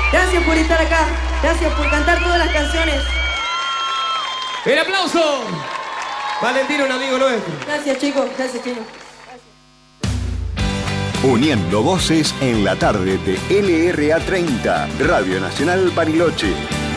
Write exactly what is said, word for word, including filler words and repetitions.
Gracias por estar acá. Gracias por cantar todas las canciones. ¡El aplauso! Valentín, un amigo nuestro. Gracias, chicos. Gracias, chicos. Uniendo voces en la tarde de L R A treinta, Radio Nacional Bariloche.